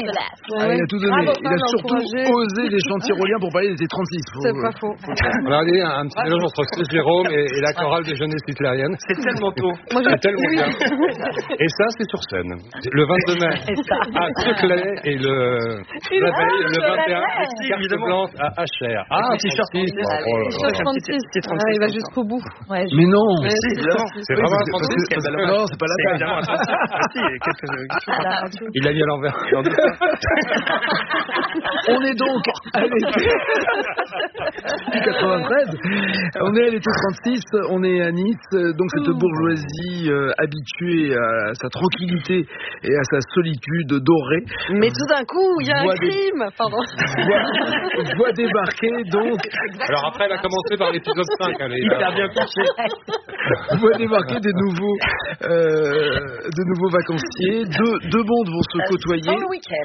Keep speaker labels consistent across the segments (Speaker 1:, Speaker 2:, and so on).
Speaker 1: Il a tout donné. Il a surtout osé des chants tyroliens pour parler des T36.
Speaker 2: C'est pas faux.
Speaker 3: On a un petit mélange entre Chris Jérôme et la chorale des jeunesses hitlériennes.
Speaker 4: C'est tellement tôt.
Speaker 3: C'est tellement bien. Et ça, c'est sur scène. Le 22 mai à Seclay et le 21 carte blanche à HR.
Speaker 4: Ah, t-shirt 36.
Speaker 2: Il va jusqu'au bout.
Speaker 1: Mais non.
Speaker 3: C'est vraiment un 36.
Speaker 1: Non, c'est pas la peine.
Speaker 3: Il l'a mis à l'envers.
Speaker 1: On est donc à l'été 93. On est à l'été 36. On est à Nice. Donc cette bourgeoisie habituée à sa tranquillité et à sa solitude dorée.
Speaker 2: Mais tout d'un coup, il y a un crime.
Speaker 1: Voit débarquer donc.
Speaker 3: Alors après, elle a commencé par l'épisode 5.
Speaker 4: Il a bien couché.
Speaker 1: Voit débarquer de nouveaux vacanciers. Deux mondes vont se côtoyer.
Speaker 5: Dans le week-end.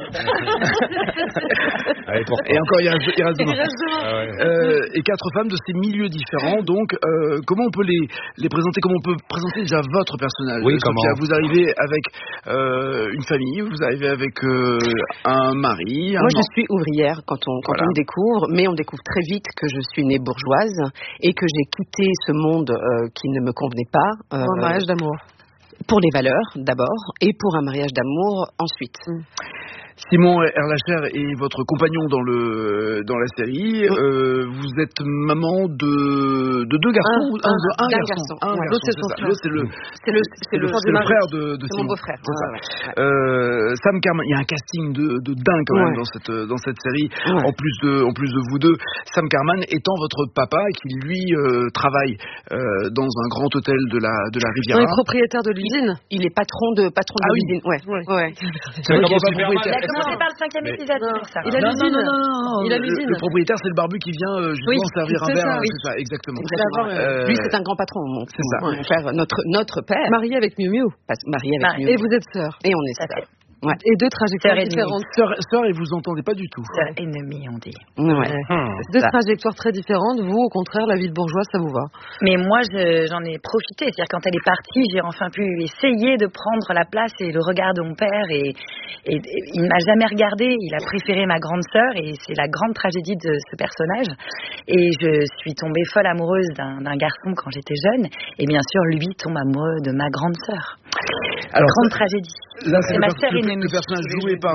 Speaker 1: Et encore, il reste demain. Et 4 femmes de ces milieux différents. Donc, comment on peut les présenter? Comment on peut présenter déjà votre personnage?
Speaker 3: Oui, comment?
Speaker 1: Vous arrivez avec une famille, vous arrivez avec un mari.
Speaker 6: Moi, je suis ouvrière quand on me découvre, mais on découvre très vite que je suis née bourgeoise et que j'ai quitté ce monde qui ne me convenait pas.
Speaker 2: Pour un mariage d'amour.
Speaker 6: Pour les valeurs, d'abord, et pour un mariage d'amour, ensuite.
Speaker 1: Simon Erlacher est votre compagnon dans la série. Vous êtes maman de 2 garçons. Un garçon.
Speaker 2: L'autre, c'est son frère.
Speaker 1: C'est le frère de Simon.
Speaker 6: Mon beau-frère.
Speaker 1: Sam Carman, il y a un casting de dingue quand même dans cette série. En plus de vous deux, Sam Carman étant votre papa qui lui travaille dans un grand hôtel de la Riviera.
Speaker 2: Il est propriétaire de l'usine.
Speaker 6: Il est patron de l'usine. Ouais.
Speaker 5: Il a commencé par le 5e épisode, c'est pour ça.
Speaker 2: Il a l'usine.
Speaker 1: Il a l'usine. Le propriétaire, c'est le barbu qui vient justement servir un verre. C'est ça, exactement.
Speaker 6: Lui, c'est un grand patron.
Speaker 1: C'est ça.
Speaker 6: Mon père, notre père.
Speaker 2: Marié avec Miu Miu.
Speaker 6: Marié avec Miu Miu.
Speaker 2: Et vous êtes sœurs.
Speaker 6: Et on est sœurs. Ouais.
Speaker 2: Et 2 trajectoires différentes.
Speaker 1: Sœur, et vous entendez pas du tout.
Speaker 5: Sœur ennemie, on dit.
Speaker 6: Ouais.
Speaker 2: 2 trajectoires très différentes. Vous, au contraire, la vie de bourgeoise, ça vous va?
Speaker 5: Mais moi, j'en ai profité. C'est-à-dire, quand elle est partie, j'ai enfin pu essayer de prendre la place et le regard de mon père. Et il ne m'a jamais regardé. Il a préféré ma grande sœur. Et c'est la grande tragédie de ce personnage. Et je suis tombée folle amoureuse d'un garçon quand j'étais jeune. Et bien sûr, lui tombe amoureux de ma grande sœur. Alors, grande tragédie.
Speaker 1: Là, c'est
Speaker 5: ma sœur ennemie.
Speaker 1: Le personnage joué par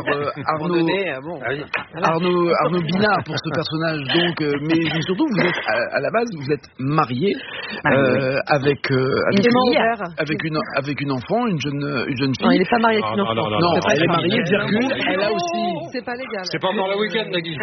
Speaker 1: Arnaud Binard pour ce personnage. Donc, mais surtout, vous êtes à la base, vous êtes marié avec une enfant, une jeune fille.
Speaker 2: Non, il n'est pas marié avec une enfant.
Speaker 1: Non, elle est mariée, virgule. Elle a aussi.
Speaker 2: C'est pas légal.
Speaker 3: C'est pas encore le week-end, Nagui.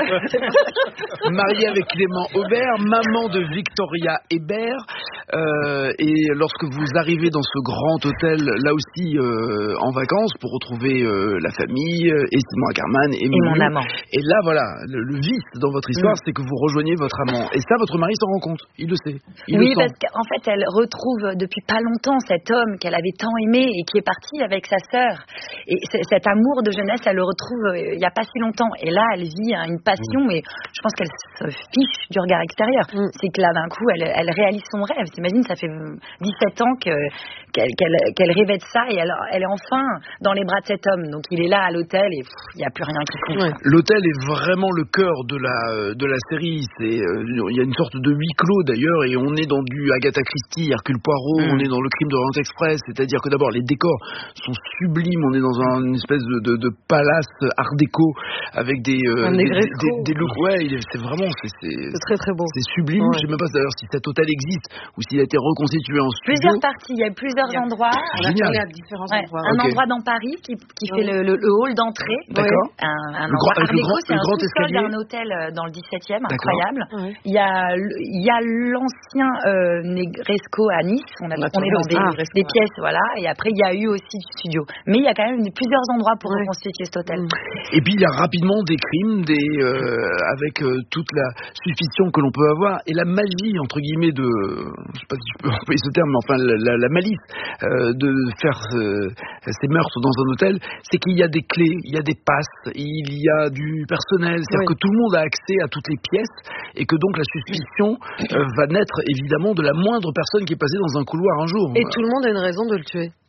Speaker 1: Mariée avec Clément Aubert, maman de Victoria Hébert. Et lorsque vous arrivez dans ce grand hôtel, là aussi en vacances, pour retrouver la famille, et Simon Ackerman et
Speaker 5: mon amant.
Speaker 1: Et là, voilà, le vice dans votre histoire, c'est que vous rejoignez votre amant. Et ça, votre mari s'en rend compte. Il le sait.
Speaker 5: Oui, parce qu'en fait, elle retrouve depuis pas longtemps cet homme qu'elle avait tant aimé et qui est parti avec sa sœur. Et cet amour de jeunesse, elle le retrouve il n'y a pas si longtemps. Et là, elle vit une passion, et je pense qu'elle se fiche du regard extérieur. C'est que là, d'un coup, elle réalise son rêve. T'imagines, ça fait 17 ans qu'elle rêvait de ça, et elle est enfin dans les bras de cet homme. Donc il est là à l'hôtel et il n'y a plus rien qui compte.
Speaker 1: L'hôtel est vraiment le cœur de la série. Il y a une sorte de huis clos d'ailleurs, et on est dans du Agatha Christie, Hercule Poirot, on est dans le crime d'Orient Express. C'est-à-dire que d'abord les décors sont sublimes. On est dans une espèce de palace art déco avec des looks. Ouais, c'est vraiment c'est
Speaker 2: très très beau.
Speaker 1: C'est sublime. Je ne sais même pas d'ailleurs si cet hôtel existe ou s'il a été reconstitué en studio.
Speaker 5: Plusieurs parties, il y a plusieurs endroits.
Speaker 1: Génial.
Speaker 2: À différents endroits.
Speaker 5: Un endroit dans Paris qui fait le hall d'entrée.
Speaker 1: D'accord.
Speaker 5: Un endroit art déco, c'est un sous-sol d'un hôtel dans le 17e, incroyable. Il y a l'ancien Negresco à Nice. On est dans des pièces, voilà. Et après, il y a eu aussi du studio. Mais il y a quand même plusieurs endroits pour reconstituer cet hôtel.
Speaker 1: Et puis, il y a rapidement des crimes, avec toute la suspicion que l'on peut avoir et la magie, entre guillemets, je ne sais pas si je peux employer ce terme, mais enfin, la malice de faire ces meurtres dans un hôtel, c'est qu'il y a des clés, il y a des passes, il y a du personnel, c'est-à-dire que tout le monde a accès à toutes les pièces, et que donc la suspicion va naître évidemment de la moindre personne qui est passée dans un couloir un jour.
Speaker 2: Et tout le monde a une raison de le tuer.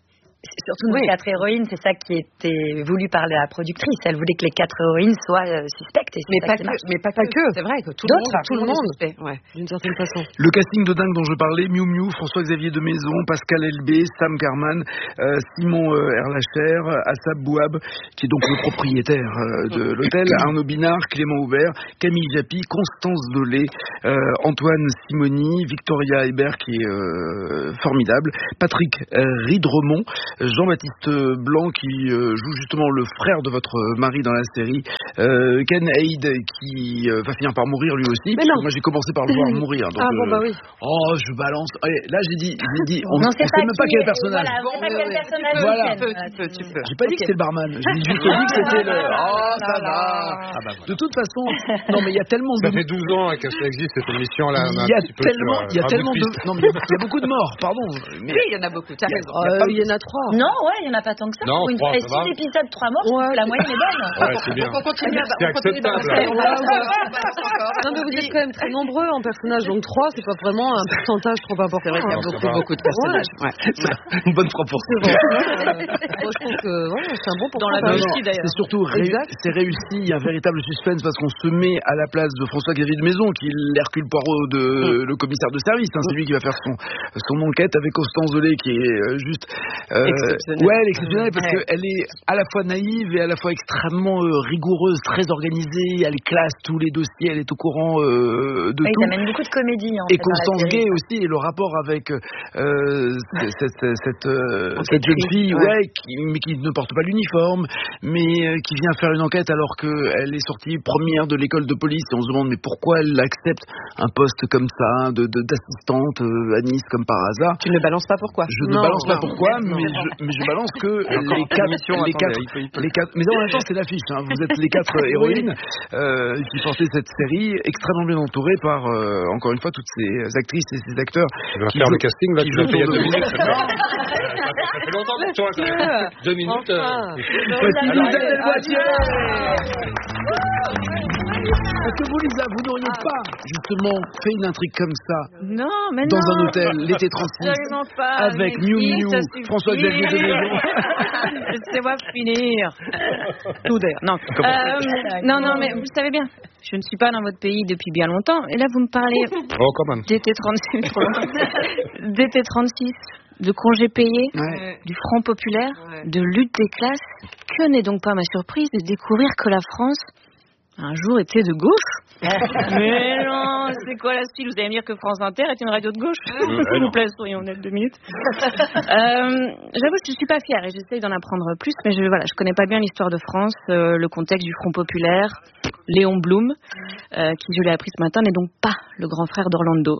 Speaker 5: Surtout nos 4 héroïnes, c'est ça qui était voulu par la productrice. Elle voulait que les 4 héroïnes soient suspectes.
Speaker 6: Mais pas que. C'est vrai que tout le monde est suspect, d'une certaine façon.
Speaker 1: Le casting de dingue dont je parlais, Miu Miu, François-Xavier de Maison, Pascal Elbé, Sam Carman, Simon Erlacher, Assab Bouab, qui est donc le propriétaire de l'hôtel, Arnaud Binard, Clément Aubert, Camille Japy, Constance Dolé, Antoine Simoni, Victoria Hébert qui est formidable, Patrick Ridremont, Jean-Baptiste Blanc qui joue justement le frère de votre mari dans la série, Ken Haid qui va finir par mourir lui aussi. Moi j'ai commencé par le voir mourir. Donc,
Speaker 2: oui.
Speaker 1: Oh, je balance. Là j'ai dit, on ne sait même pas quel personnage.
Speaker 5: Voilà,
Speaker 6: tu peux.
Speaker 1: J'ai pas dit que c'était le barman. J'ai juste dit que c'était le. Oh, ça va. De toute façon, non mais il y a tellement de.
Speaker 3: Ça fait 12 ans que ça existe cette émission là.
Speaker 1: Il y a tellement de. Non mais il y a beaucoup de morts. Pardon.
Speaker 6: Oui, il y en a beaucoup. T'as raison.
Speaker 2: Il y en a 3.
Speaker 5: Non, il y en a pas tant que ça.
Speaker 3: Non,
Speaker 5: pour une 6 épisodes, 3 morts, la moyenne est bonne.
Speaker 3: Ouais, c'est bien.
Speaker 6: On continue.
Speaker 3: C'est acceptable.
Speaker 2: Non, mais vous êtes quand même très nombreux en personnages, donc 3, c'est pas vraiment un pourcentage trop important.
Speaker 6: C'est vrai qu'il y a beaucoup de personnages.
Speaker 1: C'est une bonne proportion.
Speaker 2: Moi, je trouve que c'est un bon pourcentage.
Speaker 5: Dans la musique d'ailleurs.
Speaker 1: C'est surtout c'est réussi, il y a un véritable suspense parce qu'on se met à la place de François-Xavier de Maison, qui est l'Hercule Poirot de le commissaire de service. C'est lui qui va faire son enquête avec Constance Dolé qui est juste exceptionnelle parce qu'elle est à la fois naïve et à la fois extrêmement rigoureuse, très organisée. Elle classe tous les dossiers, elle est au courant de tout.
Speaker 5: Il amène beaucoup de comédie.
Speaker 1: Et Constance Gay aussi, et le rapport avec cette jeune fille, mais qui ne porte pas l'uniforme, mais qui vient faire une enquête alors qu'elle est sortie première de l'école de police, et on se demande mais pourquoi elle accepte un poste comme ça, d'assistante à Nice comme par hasard.
Speaker 6: Tu ne balances pas pourquoi.
Speaker 1: Je ne balance pas pourquoi, mais je balance que les quatre. Mais en même temps c'est l'affiche. Vous êtes les 4 héroïnes qui portaient cette série, extrêmement bien entourées par encore une fois toutes ces actrices et ces acteurs.
Speaker 3: Tu vas faire le casting là, tu vas payer 2 minutes. Ça fait longtemps pour toi. 2 minutes.
Speaker 1: Est-ce que vous, Lisa, vous n'auriez pas justement fait une intrigue comme ça dans un hôtel, l'été 36, avec Miu Miu, François-Xavier de Maison?
Speaker 7: Laissez-moi finir. Tout d'ailleurs. Non, mais vous savez bien, je ne suis pas dans votre pays depuis bien longtemps, et là vous me parlez d'été 36, trop longtemps. D'été 36. De congés payés, du Front populaire, de lutte des classes. Que n'est donc pas ma surprise de découvrir que la France, un jour, était de gauche. Mais non, c'est quoi la style? Vous allez me dire que France Inter est une radio de gauche? S'il vous plaît, soyons honnêtes 2 minutes. J'avoue, je ne suis pas fière et j'essaye d'en apprendre plus, mais je connais pas bien l'histoire de France, le contexte du Front populaire. Léon Blum, qui, je l'ai appris ce matin, n'est donc pas le grand frère d'Orlando.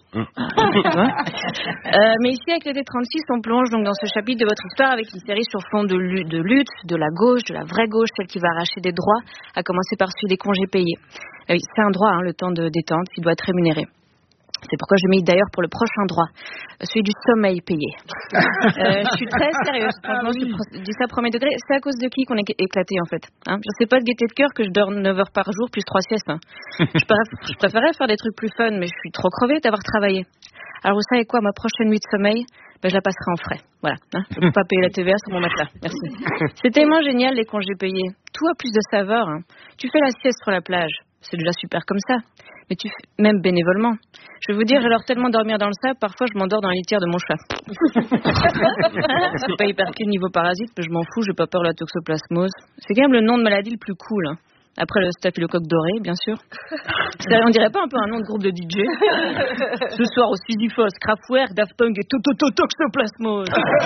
Speaker 7: Mais ici, avec l'été 36, on plonge donc dans ce chapitre de votre histoire avec une série sur fond de lutte, de la gauche, de la vraie gauche, celle qui va arracher des droits, à commencer par celui des congés payés. C'est un droit, le temps de détente, qui doit être rémunéré. C'est pourquoi je milite d'ailleurs pour le prochain droit, celui du sommeil payé. Je suis très sérieuse, franchement, je dis ça premier degré. C'est à cause de qui qu'on est éclaté en fait, Je ne sais pas de gaieté de cœur que je dors 9 heures par jour plus 3 siestes. Je préférerais faire des trucs plus fun, mais je suis trop crevée d'avoir travaillé. Alors vous savez quoi, ma prochaine nuit de sommeil, je la passerai en frais. Voilà, je ne peux pas payer la TVA sur mon matelas. Merci. C'est tellement génial les congés payés. Tout a plus de saveur. Tu fais la sieste sur la plage. C'est déjà super comme ça. Mais même bénévolement. Je vais vous dire, j'adore tellement dormir dans le sable, parfois je m'endors dans la litière de mon chat. C'est pas hyper clean niveau parasite, mais je m'en fous, j'ai pas peur de la toxoplasmose. C'est quand même le nom de maladie le plus cool. Après le staphylocoque doré, bien sûr. On dirait pas un peu un nom de groupe de DJ? Ce soir au Sisyphos, Kraftwerk, Daft Punk et toxoplasmose.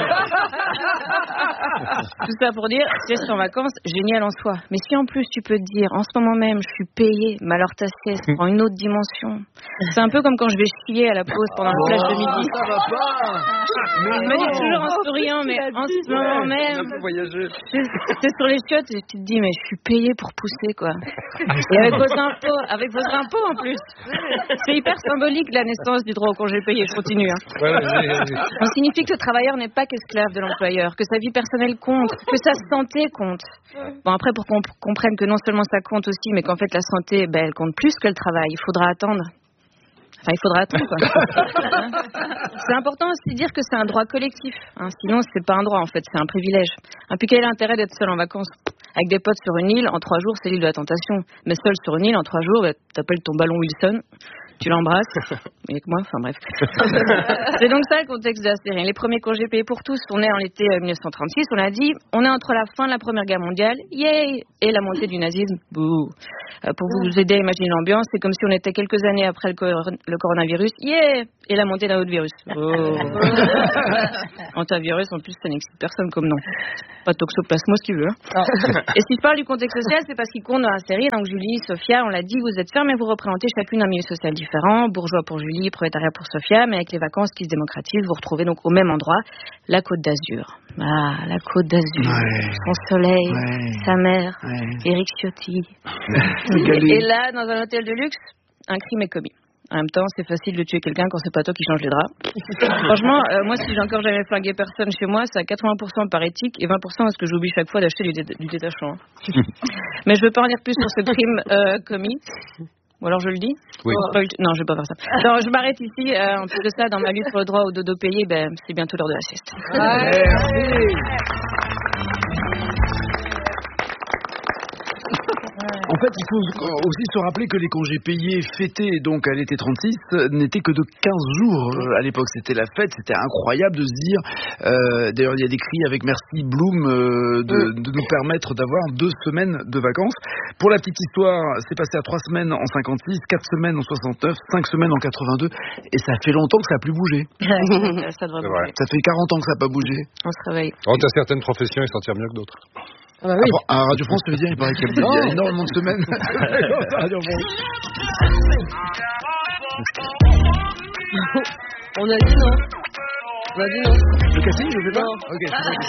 Speaker 7: Tout ça pour dire, sieste en vacances, génial en soi. Mais si en plus tu peux te dire, en ce moment même, je suis payé, mais alors ta sieste prend une autre dimension. C'est un peu comme quand je vais chier à la pause pendant le flash de midi.
Speaker 1: Ça va pas.
Speaker 7: Je me dis toujours en souriant, mais en ce moment même, t'es sur les chiottes et tu te dis, mais je suis payé pour pousser, quoi. Et avec vos impôts en plus. C'est hyper symbolique la naissance du droit au congé payé. Je continue. Ça signifie que le travailleur n'est pas qu'esclave de l'employeur, que sa vie personnelle compte, que sa santé compte. Bon, après, pour qu'on comprenne que non seulement ça compte aussi, mais qu'en fait la santé, elle compte plus que le travail, il faudra attendre. Enfin, il faudra attendre, quoi. C'est important aussi de dire que c'est un droit collectif. Hein. Sinon, c'est pas un droit, en fait, c'est un privilège. Hein, puis quel est l'intérêt d'être seul en vacances? Avec des potes sur une île, en 3 jours, c'est l'île de la tentation. Mais seul sur une île, en 3 jours, t'appelles ton ballon Wilson, tu l'embrasses, avec moi, enfin bref. C'est donc ça le contexte de la série. Les premiers congés payés pour tous, on est en été 1936, on l'a dit, on est entre la fin de la Première Guerre mondiale, yay, et la montée du nazisme, bouh. Pour vous aider à imaginer l'ambiance, c'est comme si on était quelques années après le coronavirus, yeah, et la montée d'un autre virus. Oh. Antivirus, en plus, ça n'existe personne comme nom. Pas toxoplasmose qui veut. Hein. Et si je parle du contexte social, c'est parce qu'il compte dans la série. Donc Julie, Sophia, on l'a dit, vous êtes fermes et vous représentez chacune un milieu social différent. Bourgeois pour Julie, prolétariat pour Sophia, mais avec les vacances qui se démocratisent, vous retrouvez donc au même endroit la Côte d'Azur. Ah, la Côte d'Azur, son soleil, sa mère, Éric Ciotti. Et là, dans un hôtel de luxe, un crime est commis. En même temps, c'est facile de tuer quelqu'un quand c'est pas toi qui change les draps. Franchement, moi, si j'ai encore jamais flingué personne chez moi, c'est à 80% par éthique et 20% parce que j'oublie chaque fois d'acheter du détachant. Mais je veux pas en dire plus sur ce crime commis. Ou alors je le dis?
Speaker 3: Oui.
Speaker 7: Non, je vais pas faire ça. Alors, je m'arrête ici. En plus de ça, dans ma lutte pour le droit au dodo payé, c'est bientôt l'heure de la sieste.
Speaker 1: En fait, il faut aussi se rappeler que les congés payés fêtés donc à l'été 36 n'étaient que de 15 jours à l'époque. C'était la fête, c'était incroyable de se dire. D'ailleurs, il y a des cris avec merci Bloom de nous permettre d'avoir 2 semaines de vacances. Pour la petite histoire, c'est passé à 3 semaines en 56, 4 semaines en 69, 5 semaines en 82, et ça fait longtemps que ça n'a plus bougé.
Speaker 7: Ça devrait bouger.
Speaker 1: Ça fait 40 ans que ça n'a pas bougé.
Speaker 7: On se réveille.
Speaker 3: T'as certaines professions, ils s'en tirent mieux que d'autres.
Speaker 2: Ah bah oui.
Speaker 1: À Radio France, ça veut dire, il paraît qu'il y a énormément de semaines. Radio France.
Speaker 2: On a dit non. On a dit non.
Speaker 1: Le casting, je sais pas. Ok.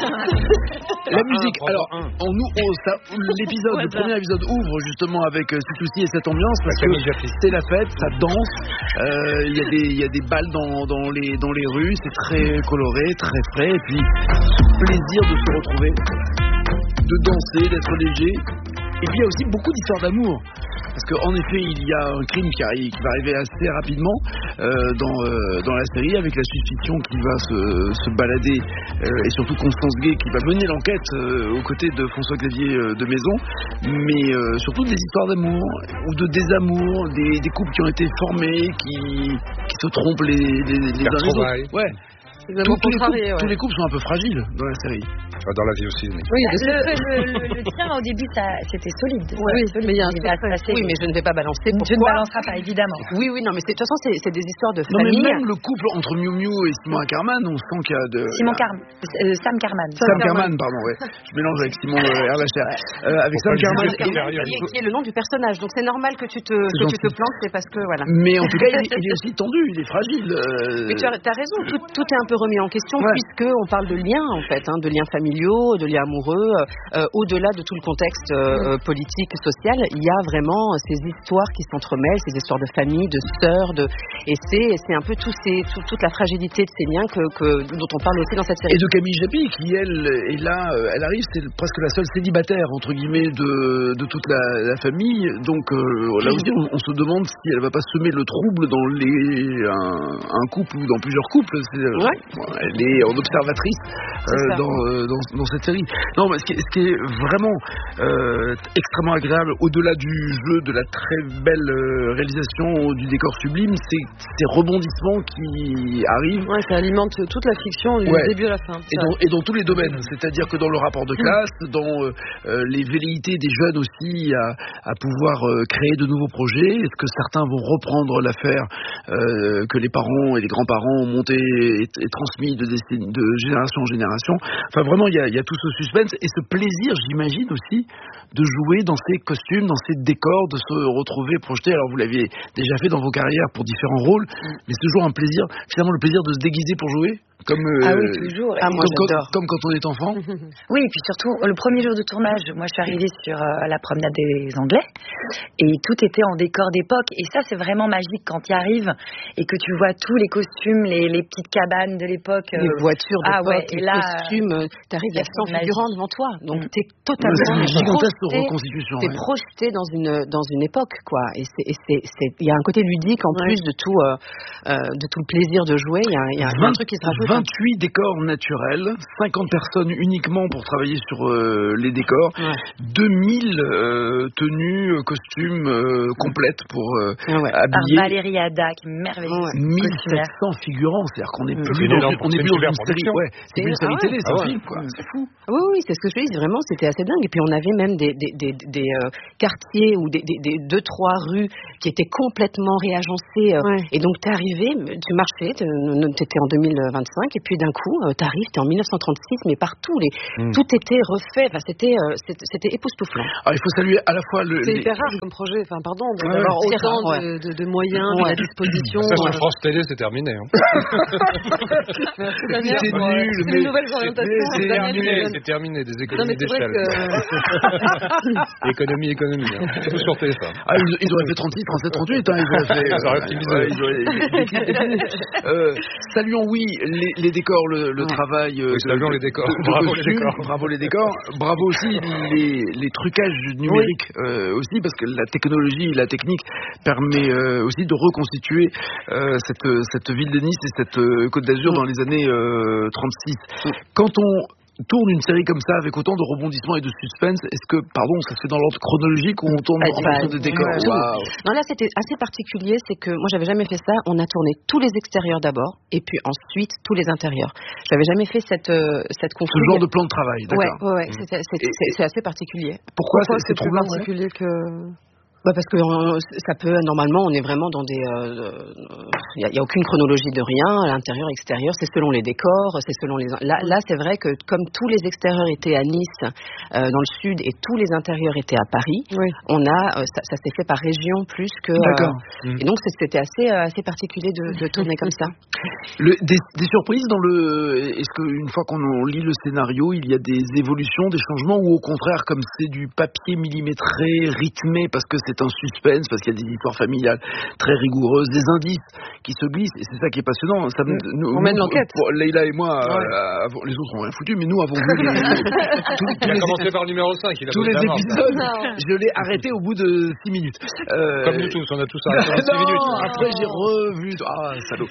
Speaker 1: La musique. Alors, l'épisode, le premier épisode ouvre justement avec ce souci et cette ambiance parce que c'est la fête, ça danse. Il y a des balles dans les rues, c'est très coloré, très frais, et puis plaisir de se retrouver, de danser, d'être léger. Et puis il y a aussi beaucoup d'histoires d'amour. Parce qu'en effet, il y a un crime qui va arriver assez rapidement dans la série, avec la suspicion qui va se balader, et surtout Constance Gay qui va mener l'enquête aux côtés de François-Xavier de Maison, mais surtout des histoires d'amour ou de désamour, des couples qui ont été formés, qui se trompent les uns les autres. Ouais. Tous les couples sont un peu fragiles dans la série.
Speaker 3: Dans la vie aussi.
Speaker 5: Oui, le tien au début, c'était solide.
Speaker 7: Oui,
Speaker 5: solide.
Speaker 6: Mais je ne vais pas balancer. Pourquoi?
Speaker 5: Tu ne balanceras pas, évidemment.
Speaker 6: Oui, non, mais de toute façon, c'est des histoires de
Speaker 1: non,
Speaker 6: famille.
Speaker 1: Mais même le couple entre Miu Miu et Simon Ackerman, on sent qu'il y a de...
Speaker 5: Sam Carman.
Speaker 1: Sam Carman, pardon, ouais. Je mélange avec Simon Herlacher. Avec Sam Carman.
Speaker 6: Qui est le nom du personnage. Donc c'est normal que tu te plantes, c'est parce que voilà.
Speaker 1: Mais en tout cas, il est aussi tendu, il est fragile.
Speaker 6: Mais tu as raison, tout est un peu remis en question, puisque on parle de liens en fait, de liens familiaux, de liens amoureux, au-delà de tout le contexte politique, social, il y a vraiment ces histoires qui s'entremêlent, ces histoires de famille, de sœurs, et c'est un peu toute la fragilité de ces liens dont on parle aussi dans cette série.
Speaker 1: Et de Camille Japy qui elle est là, elle arrive, c'est presque la seule célibataire entre guillemets de toute la famille, donc là aussi on se demande si elle va pas semer le trouble dans un couple ou dans plusieurs couples. Elle est en observatrice dans cette série. Non, mais ce qui est vraiment extrêmement agréable, au-delà du jeu, de la très belle réalisation, du décor sublime, c'est ces rebondissements qui arrivent.
Speaker 2: Ouais, ça alimente toute la fiction du début à la fin.
Speaker 1: Et dans tous les domaines, c'est-à-dire que dans le rapport de classe, dans les velléités des jeunes aussi à pouvoir créer de nouveaux projets. Est-ce que certains vont reprendre l'affaire que les parents et les grands-parents ont monté et transmis de génération en génération. Enfin, vraiment, il y a tout ce suspense et ce plaisir, j'imagine aussi, de jouer dans ces costumes, dans ces décors, de se retrouver projeté. Alors, vous l'aviez déjà fait dans vos carrières pour différents rôles, mais c'est toujours un plaisir, finalement, le plaisir de se déguiser pour jouer, Comme,
Speaker 5: oui, toujours.
Speaker 6: Moi, j'adore.
Speaker 1: Comme quand on est enfant.
Speaker 5: Oui, et puis surtout, le premier jour de tournage, moi, je suis arrivée sur la promenade des Anglais, et tout était en décor d'époque. Et ça, c'est vraiment magique quand tu y arrives et que tu vois tous les costumes, les petites cabanes de l'époque.
Speaker 6: Les voitures d'époque,
Speaker 5: et
Speaker 6: les costumes. T'arrives, il y a 100 figurants devant toi. Donc, t'es totalement projeté dans une époque, quoi. Et il y a un côté ludique en plus de tout le plaisir de jouer. Il y a un truc qui se rajoute.
Speaker 1: 28 décors naturels, 50 personnes uniquement pour travailler sur les décors, 2000 tenues, costumes complètes pour habiller.
Speaker 5: Par Valérie Ada, qui est merveilleuse.
Speaker 1: 1700 figurants, c'est-à-dire qu'on n'est plus dans une série. C'est plus une série télé, c'est un film, quoi. C'est fou.
Speaker 6: Oui, c'est ce que je dis. Vraiment, c'était assez dingue. Et puis on avait même des quartiers ou des 2-3 rues qui étaient complètement réagencées. Et donc t'es arrivé, tu marchais, t'étais en 2025, et puis d'un coup, t'arrives, t'es en 1936, mais partout, tout était refait. Enfin, c'était époustouflant.
Speaker 1: Alors, il faut saluer à la fois
Speaker 2: c'est hyper rare comme projet. Enfin, pardon, d'avoir autant de moyens à disposition.
Speaker 3: Ça, sur France Télé, c'est terminé.
Speaker 2: C'est nul. Les nouvelles orientations.
Speaker 3: C'est terminé. Des économies d'échelle. Économie. Tout sur téléphone.
Speaker 1: Ils auraient fait 36, 37, 38. Saluons, les décors, le travail.
Speaker 3: Saluons les décors.
Speaker 1: Bravo les décors. Bravo aussi les trucages numériques aussi, parce que la technologie, la technique permet aussi de reconstituer cette ville de Nice et cette Côte d'Azur dans les années 36. Quand on tourne une série comme ça avec autant de rebondissements et de suspense, est-ce que, ça se fait dans l'ordre chronologique ou on tourne en fonction des décors?
Speaker 6: Non, là c'était assez particulier, c'est que moi j'avais jamais fait ça. On a tourné tous les extérieurs d'abord et puis ensuite tous les intérieurs. J'avais jamais fait cette config.
Speaker 1: Ce genre de plan de travail, d'accord.
Speaker 6: Ouais, c'est assez particulier.
Speaker 1: Pourquoi c'est
Speaker 2: trop particulier que...
Speaker 6: Parce que ça peut, normalement, on est vraiment dans des... Il n'y a aucune chronologie de rien, à l'intérieur, extérieur, c'est selon les décors, c'est selon les... Là, c'est vrai que comme tous les extérieurs étaient à Nice, dans le sud, et tous les intérieurs étaient à Paris, on a... ça s'est fait par région plus que...
Speaker 1: D'accord.
Speaker 6: Et donc, c'était assez particulier de tourner comme ça.
Speaker 1: Des surprises dans le... Est-ce qu'une fois qu'on lit le scénario, il y a des évolutions, des changements, ou au contraire, comme c'est du papier millimétré, rythmé, parce que c'est un suspense, parce qu'il y a des histoires familiales très rigoureuses, des indices qui se glissent, et c'est ça qui est passionnant.
Speaker 2: On mène l'enquête.
Speaker 1: Leïla et moi, les autres ont rien foutu, mais nous avons vu
Speaker 3: il a commencé par le numéro 5.
Speaker 1: Tous les épisodes, je l'ai arrêté au bout de 6 minutes.
Speaker 3: Comme nous tous, on a tous arrêté en 6 minutes.
Speaker 1: Après j'ai revu. Salaud.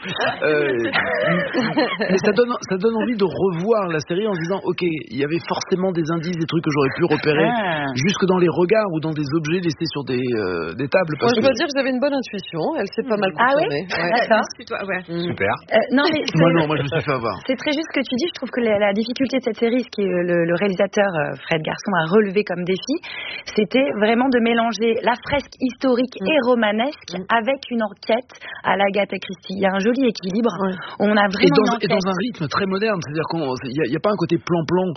Speaker 1: Mais ça donne envie de revoir la série en se disant, ok, il y avait forcément des indices, des trucs que j'aurais pu repérer, jusque dans les regards ou dans des objets laissés sur des tables.
Speaker 2: Moi, je dois dire que j'avais une bonne intuition. Elle s'est pas mal contournée.
Speaker 3: Super.
Speaker 1: Moi je me suis fait avoir.
Speaker 5: C'est très juste ce que tu dis. Je trouve que la difficulté de cette série, ce que le réalisateur Fred Garçon a relevé comme défi, c'était vraiment de mélanger la fresque historique et romanesque avec une enquête à l'Agatha Christie. Il y a un joli équilibre. On a vraiment
Speaker 1: et dans un rythme très moderne. C'est-à-dire qu'il n'y a pas un côté plan-plan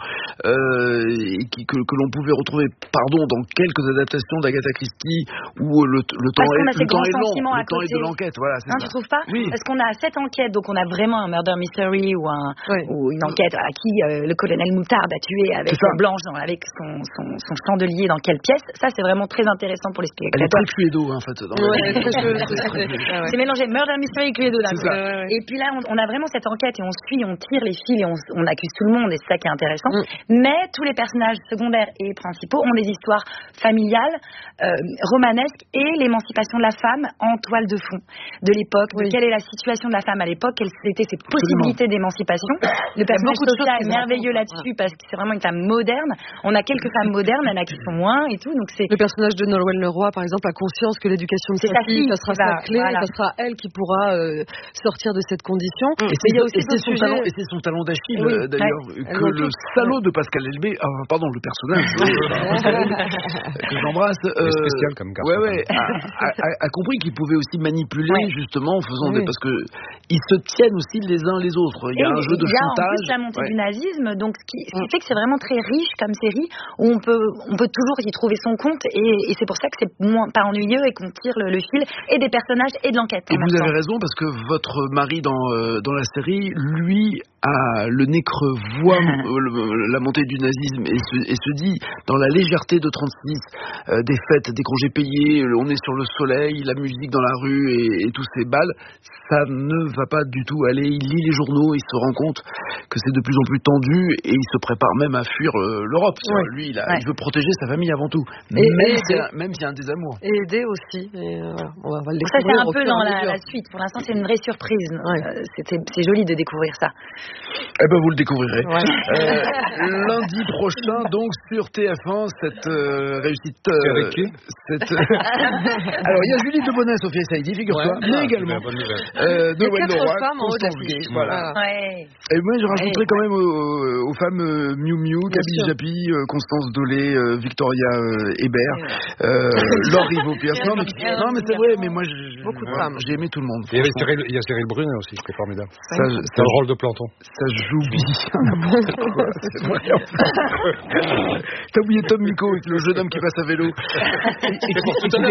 Speaker 1: que l'on pouvait retrouver dans quelques adaptations d'Agatha Christie où le temps est long, le temps est de l'enquête. Voilà, c'est ça.
Speaker 5: Tu trouves pas? Parce qu'on a 7 enquêtes, donc on a vraiment un murder mystery ou une enquête à qui le colonel Moutarde a tué avec Blanche, avec son chandelier dans quelle pièce. Ça, c'est vraiment très intéressant pour les spectateurs.
Speaker 1: Elle est très Cluedo, en fait.
Speaker 5: C'est mélangé murder mystery et Cluedo. Et puis là, on a vraiment cette enquête et on suit, on tire les fils et on accuse tout le monde, et c'est ça qui est intéressant. Mais tous les personnages secondaires et principaux ont des histoires familiales, romanesques, et l'émancipation de la femme en toile de fond de l'époque. Quelle est la situation de la femme à l'époque, quelles étaient ses possibilités d'émancipation. Le personnage social est merveilleux là-dessus parce que c'est vraiment une femme moderne. On a quelques femmes modernes, il y en a qui sont moins et tout. Donc
Speaker 2: le personnage de Nolwenn Leroy, par exemple, a conscience que l'éducation de sa fille, ça sera sa clé, ça sera elle qui pourra sortir de cette condition.
Speaker 1: Et c'est son talent d'Achille, d'ailleurs, que le salaud de Pascal Elbé, le personnage que j'embrasse,
Speaker 3: spécial comme garçon,
Speaker 1: a compris qu'il pouvait aussi manipuler justement en faisant parce que ils se tiennent aussi les uns les autres. Il y a un jeu de chantage.
Speaker 5: Il y a en plus la montée du nazisme, donc ce qui fait que c'est vraiment très riche comme série où on peut toujours y trouver son compte et c'est pour ça que c'est pas ennuyeux et qu'on tire le fil et des personnages et de l'enquête.
Speaker 1: Et vous avez raison parce que votre mari dans la série, lui, le nez creux, voit la montée du nazisme et se dit, dans la légèreté de 36, des fêtes, des congés payés, on est sur le soleil, la musique dans la rue et tous ces balles, ça ne va pas du tout aller. Il lit les journaux, il se rend compte que c'est de plus en plus tendu et il se prépare même à fuir l'Europe. Ouais. Lui, il veut protéger sa famille avant tout, même s'il y a un désamour.
Speaker 2: Et aider aussi. Et on va le découvrir.
Speaker 5: Ça, c'est un peu dans la suite. Pour l'instant, c'est une vraie surprise. Ouais. C'est joli de découvrir ça.
Speaker 1: Eh ben, vous le découvrirez. Ouais. Lundi prochain, donc, sur TF1, cette réussite...
Speaker 3: avec qui
Speaker 1: Alors, il y a Julie Debonnet, Sophie Saïdi, figure-toi, mais également de Wendell
Speaker 2: femmes en haut d'affiche.
Speaker 1: Voilà. Ouais. Et moi, je rajouterais quand même aux femmes Miu Miu, Camille Japy, Constance Dolé, Victoria Hébert, Laure Rivaud-Pierce. Non, mais c'est vrai, mais moi, j'ai aimé tout le monde.
Speaker 3: Il y a Cyril Brunet aussi, c'était formidable. C'est le rôle de Planton.
Speaker 1: Ça, j'oublie n'importe quoi. C'est vrai. T'as oublié Tom Miko, le jeune homme qui passe à vélo.